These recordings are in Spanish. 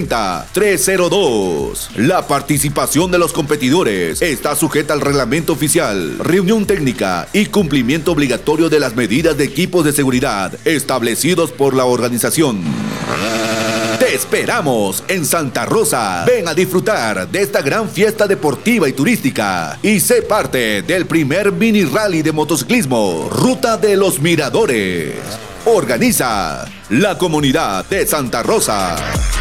380-302. La participación de los competidores está sujeta al reglamento oficial, reunión técnica y cumplimiento obligatorio de las medidas de equipos de seguridad establecidos por la organización. Te esperamos en Santa Rosa. Ven a disfrutar de esta gran fiesta deportiva y turística y sé parte del primer mini rally de motociclismo, Ruta de los Miradores. Organiza la comunidad de Santa Rosa.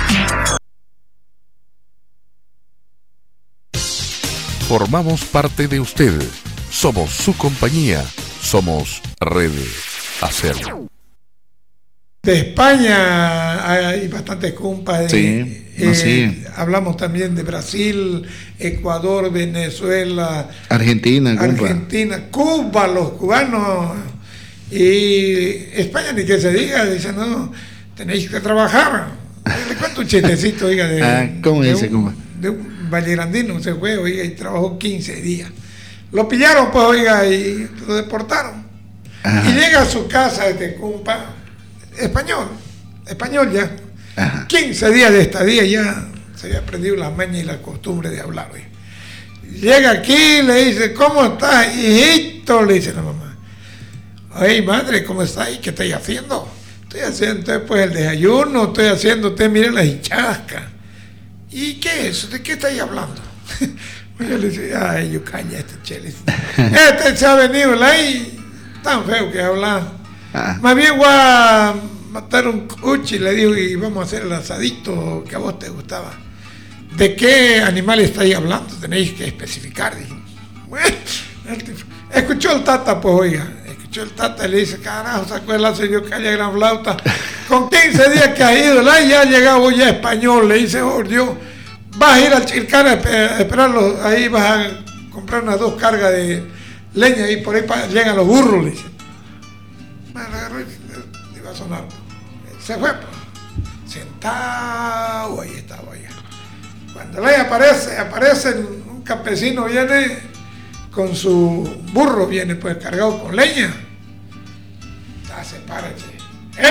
Formamos parte de usted. Somos su compañía. Somos Red Acer. De España hay bastantes compas. Sí. Hablamos también de Brasil, Ecuador, Venezuela, Argentina, Cuba, los cubanos. Y España ni que se diga, dice, no, tenéis que trabajar. Le cuento un chistecito, oiga, ¿cómo dice, compa? De un vallegrandino, se fue, oiga, y trabajó 15 días. Lo pillaron, pues, oiga, y lo deportaron. Ajá. Y llega a su casa este compa, español ya. Ajá. 15 días de estadía, ya se había aprendido la maña y la costumbre de hablar, oiga. Llega aquí, le dice, ¿cómo estás, hijito? Le dice la mamá. Ay, madre, ¿cómo está? ¿Y qué estáis haciendo? Estoy haciendo pues el desayuno, estoy haciendo, usted mire las hinchascas. ¿Y qué es? ¿De qué estáis hablando? Yo le decía, ay, yo caña este chele. Este se ha venido, ahí tan feo que habla. Más bien voy a matar un cuchi, le digo, y vamos a hacer el asadito que a vos te gustaba. ¿De qué animal estáis hablando? Tenéis que especificar. Dije. Bueno, escuchó el tata, pues oiga. El tata le dice, carajo, sacó el lazo y yo calla gran flauta. Con 15 días que ha ido, ya ha llegado ya español, le dice, oh Dios, vas a ir al Chilcar a esperarlo, ahí vas a comprar unas 2 cargas de leña y por ahí llegan los burros, le dice. Me agarró y iba a sonar. Se fue, pues. Sentado, ahí estaba ya. Cuando le aparece un campesino, viene con su burro, viene pues cargado con leña. Se para, ¡Hey,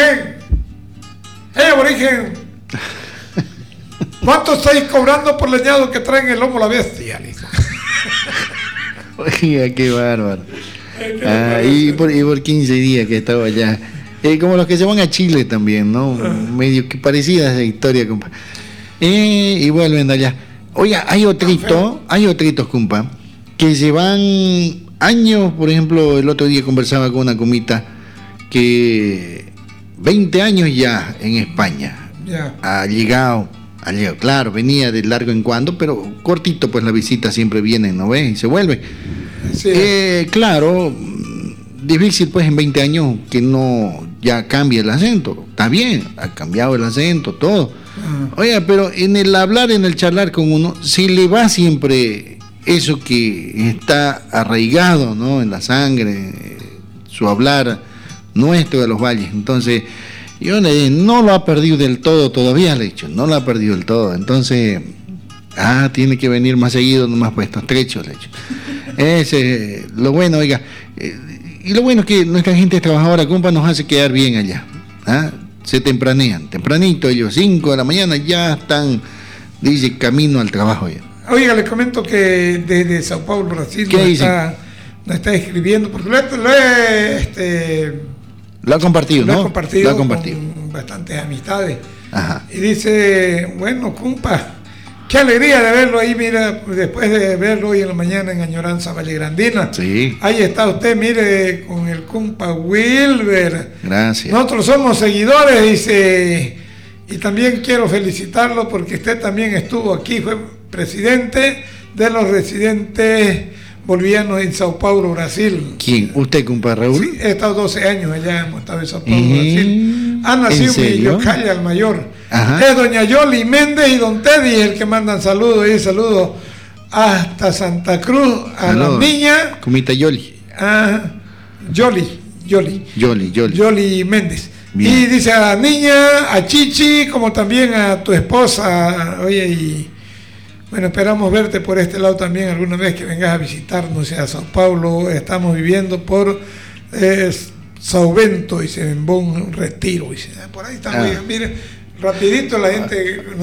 aborigen! ¿Cuánto estáis cobrando por leñado que traen el lomo la bestia? Oiga, qué bárbaro. Y por 15 días que estaba allá. Como los que se van a Chile también, ¿no? Medio que parecida esa historia, compa. Y vuelven de allá. Oiga, hay otritos, compa, que se van años. Por ejemplo, el otro día conversaba con una comita que 20 años ya en España. Ha llegado, claro, venía de largo en cuando, pero cortito, pues la visita siempre viene, ¿no ves? Y se vuelve. Sí. Claro, difícil pues en 20 años que no ya cambie el acento. Está bien, ha cambiado el acento, todo. Oiga, pero en el hablar, en el charlar con uno, si le va siempre eso que está arraigado, ¿no? En la sangre, su hablar nuestro de los valles. Entonces, yo le dije, no lo ha perdido del todo todavía, le he dicho, no lo ha perdido del todo. Entonces, tiene que venir más seguido, nomás por estos trechos, le he dicho. Ese, lo bueno, oiga, y lo bueno es que nuestra gente trabajadora, compa, nos hace quedar bien allá. Se tempranean, tempranito ellos, 5 de la mañana ya están, dice, camino al trabajo ya. Oiga, les comento que desde Sao Paulo, Brasil, nos está escribiendo, porque lo ha compartido, ¿no? Lo ha compartido con bastantes amistades. Ajá. Y dice, bueno, compa, qué alegría de verlo ahí, mira, después de verlo hoy en la mañana en Añoranza Vallegrandina. Sí. Ahí está usted, mire, con el compa Wilber. Gracias. Nosotros somos seguidores, dice, y también quiero felicitarlo porque usted también estuvo aquí, fue presidente de los residentes bolivianos en Sao Paulo, Brasil. ¿Quién? ¿Usted, compa Raúl? Sí, he estado 12 años allá, hemos estado en Sao Paulo, Brasil. Ha nacido mi Yocaya, el mayor. Ajá. Es doña Yoli Méndez y don Teddy el que mandan saludos, y saludos hasta Santa Cruz, a la niña. Comita Yoli. Yoli Méndez. Bien. Y dice a la niña, a Chichi, como también a tu esposa. Oye, y bueno, esperamos verte por este lado también alguna vez que vengas a visitarnos a Sao Paulo. Estamos viviendo por Sao Bento, dice, en Buen Retiro. Dice, por ahí estamos, mire, rapidito la gente